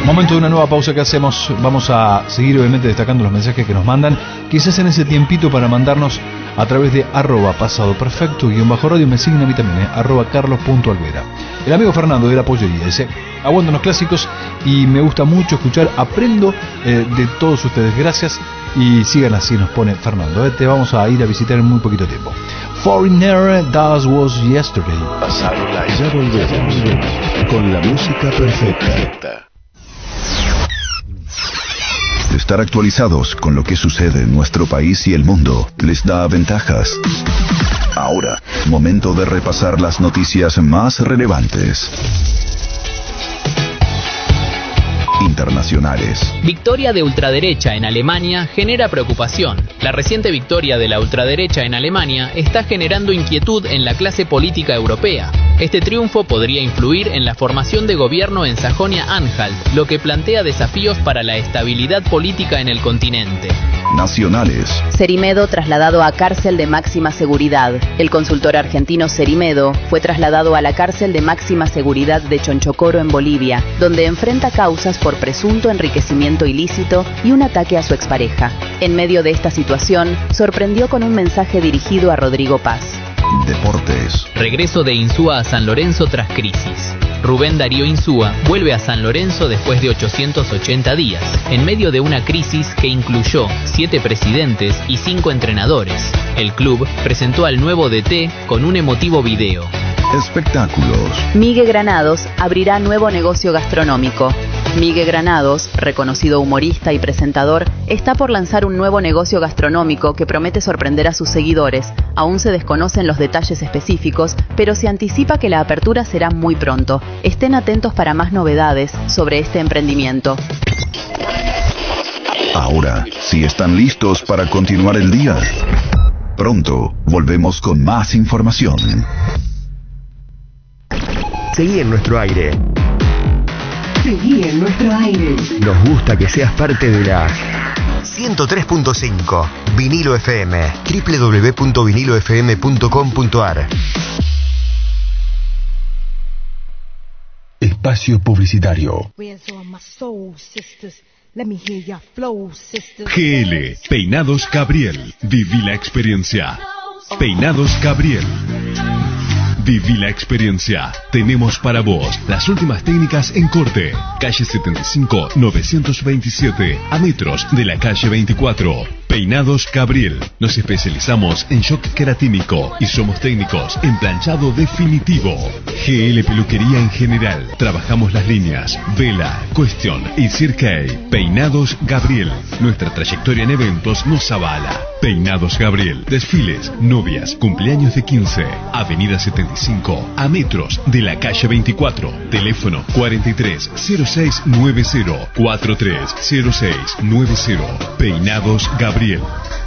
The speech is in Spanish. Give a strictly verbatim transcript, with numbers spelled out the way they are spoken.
Momento de una nueva pausa que hacemos. Vamos a seguir obviamente destacando los mensajes que nos mandan. Quizás en ese tiempito para mandarnos a través de arroba pasado perfecto guión bajo radio. Me siguen a mí también, eh, arroba carlos.alvera. El amigo Fernando de la Pollería dice: aguanto los clásicos y me gusta mucho escuchar, aprendo eh, de todos ustedes. Gracias y sigan así, nos pone Fernando. Eh, te vamos a ir a visitar en muy poquito tiempo. Foreigner, that was yesterday. Pasado la ya volvemos con la música perfecta. Estar actualizados con lo que sucede en nuestro país y el mundo les da ventajas. Ahora, momento de repasar las noticias más relevantes. Internacionales. Victoria de ultraderecha en Alemania genera preocupación. La reciente victoria de la ultraderecha en Alemania está generando inquietud en la clase política europea. Este triunfo podría influir en la formación de gobierno en Sajonia-Anhalt, lo que plantea desafíos para la estabilidad política en el continente. Nacionales. Cerimedo trasladado a cárcel de máxima seguridad. El consultor argentino Cerimedo fue trasladado a la cárcel de máxima seguridad de Chonchocoro en Bolivia, donde enfrenta causas por presunto enriquecimiento ilícito y un ataque a su expareja. En medio de esta situación, sorprendió con un mensaje dirigido a Rodrigo Paz. Deportes. Regreso de Insúa a San Lorenzo tras crisis. Rubén Darío Insúa vuelve a San Lorenzo después de ochocientos ochenta días, en medio de una crisis que incluyó siete presidentes y cinco entrenadores. El club presentó al nuevo D T con un emotivo video. Espectáculos. Miguel Granados abrirá nuevo negocio gastronómico. Miguel Granados, reconocido humorista y presentador, está por lanzar un nuevo negocio gastronómico que promete sorprender a sus seguidores. Aún se desconocen los detalles específicos, pero se anticipa que la apertura será muy pronto. Estén atentos para más novedades sobre este emprendimiento. Ahora, si están listos para continuar el día, pronto volvemos con más información. Seguí en nuestro aire. Seguí en nuestro aire. Nos gusta que seas parte de la ciento tres punto cinco Vinilo F M. doble u doble u doble u punto vinilo f m punto com punto a r. Espacio publicitario. G L Peinados Gabriel. Viví la experiencia. Peinados Gabriel. Viví la experiencia. Tenemos para vos las últimas técnicas en corte. Calle setenta y cinco, novecientos veintisiete, a metros de la calle veinticuatro. Peinados Gabriel. Nos especializamos en shock queratínico y somos técnicos en planchado definitivo. G L Peluquería en general. Trabajamos las líneas Vela, Question y Cirque. Peinados Gabriel. Nuestra trayectoria en eventos nos avala. Peinados Gabriel. Desfiles, novias, cumpleaños de quince. Avenida setenta y cinco, a metros de la calle veinticuatro. Teléfono cuarenta y tres cero seis noventa, cuarenta y tres cero seis noventa. Peinados Gabriel.